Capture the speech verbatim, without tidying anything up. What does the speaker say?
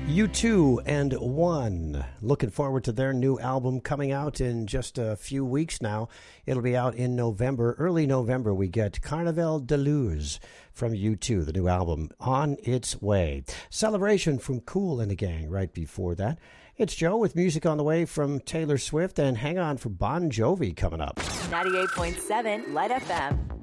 U two and One. Looking forward to their new album coming out in just a few weeks now. It'll be out in November. Early November, we get Carnaval de Luz from U two, the new album, on its way. Celebration from Kool and the Gang right before that. It's Joe with music on the way from Taylor Swift, and hang on for Bon Jovi coming up. ninety-eight point seven Light F M.